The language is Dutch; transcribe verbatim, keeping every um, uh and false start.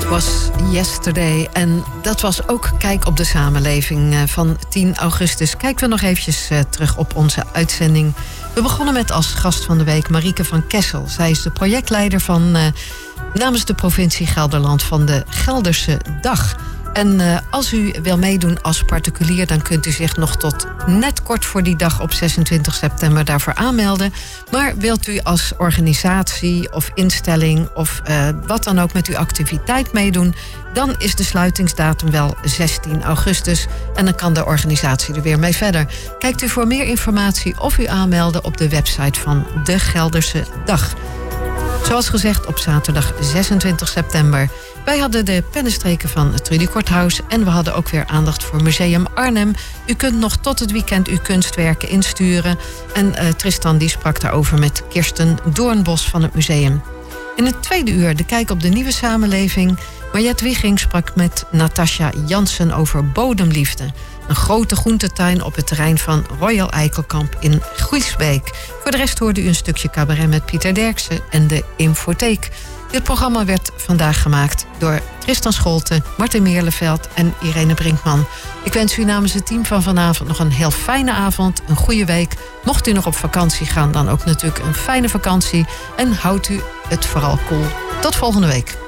was Yesterday. En dat was ook Kijk op de Samenleving van tien augustus. Kijken we nog eventjes terug op onze uitzending. We begonnen met als gast van de week Marieke van Kessel. Zij is de projectleider van uh, namens de provincie Gelderland van de Gelderse Dag. En uh, als u wil meedoen als particulier, dan kunt u zich nog tot net kort voor die dag op zesentwintig september daarvoor aanmelden. Maar wilt u als organisatie of instelling of uh, wat dan ook met uw activiteit meedoen, dan is de sluitingsdatum wel zestien augustus. En dan kan de organisatie er weer mee verder. Kijkt u voor meer informatie of u aanmelden op de website van de Gelderse Dag. Zoals gezegd op zaterdag zesentwintig september. Wij hadden de pennenstreken van Trudy Korthuis en we hadden ook weer aandacht voor Museum Arnhem. U kunt nog tot het weekend uw kunstwerken insturen. En uh, Tristan die sprak daarover met Kirsten Doornbos van het museum. In het tweede uur de kijk op de nieuwe samenleving. Mariette Wieging sprak met Natasja Jansen over bodemliefde. Een grote groentetuin op het terrein van Royal Eikelkamp in Groesbeek. Voor de rest hoorde u een stukje cabaret met Pieter Derksen en de Infotheek. Dit programma werd vandaag gemaakt door Tristan Scholte, Martin Meerleveld en Irene Brinkman. Ik wens u namens het team van vanavond nog een heel fijne avond, een goede week. Mocht u nog op vakantie gaan, dan ook natuurlijk een fijne vakantie. En houdt u het vooral cool. Tot volgende week.